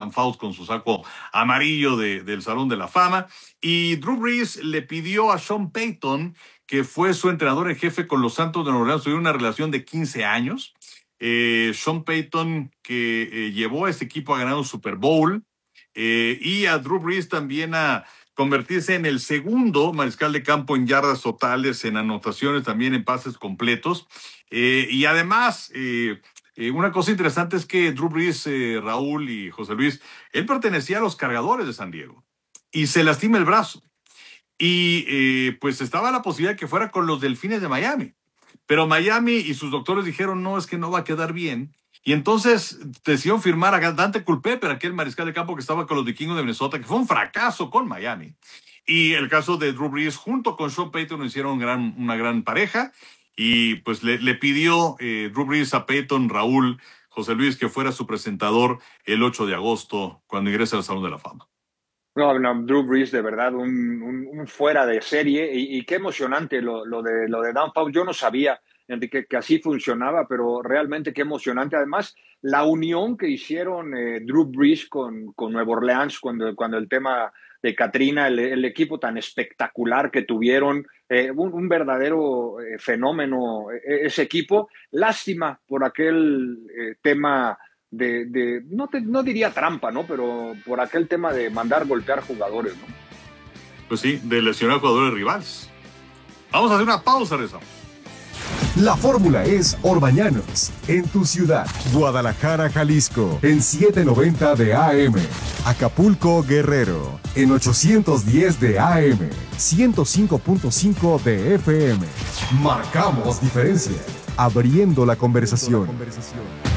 Dan Fouts con su saco amarillo del Salón de la Fama. Y Drew Brees le pidió a Sean Payton, que fue su entrenador en jefe con los Santos de Nueva Orleans, tuvieron una relación de 15 años. Sean Payton, que llevó a ese equipo a ganar un Super Bowl, y a Drew Brees también a convertirse en el segundo mariscal de campo en yardas totales, en anotaciones, también en pases completos. Y además, una cosa interesante es que Drew Brees, Raúl y José Luis, él pertenecía a los Cargadores de San Diego y se lastima el brazo. Y pues estaba la posibilidad de que fuera con los Delfines de Miami. Pero Miami y sus doctores dijeron, no, es que no va a quedar bien. Y entonces decidieron firmar a Dante Culpepper, aquel mariscal de campo que estaba con los Vikingos de Minnesota, que fue un fracaso con Miami. Y el caso de Drew Brees, junto con Sean Payton, hicieron una gran pareja. Y pues le pidió Drew Brees a Payton, Raúl, José Luis, que fuera su presentador el 8 de agosto, cuando ingrese al Salón de la Fama. No, Drew Brees, de verdad, un fuera de serie. Y qué emocionante lo de Dan Fouts. Yo no sabía que así funcionaba, pero realmente qué emocionante. Además, la unión que hicieron Drew Brees con Nueva Orleans cuando el tema de Katrina, el equipo tan espectacular que tuvieron, un verdadero fenómeno ese equipo. Lástima por aquel tema no diría trampa, ¿no? Pero por aquel tema de mandar golpear jugadores, ¿no? Pues sí, de lesionar jugadores rivales. Vamos a hacer una pausa, regresamos. La fórmula es Orbañanos, en tu ciudad. Guadalajara, Jalisco, en 790 de AM. Acapulco, Guerrero, en 810 de AM. 105.5 de FM. Marcamos diferencia. Abriendo la conversación.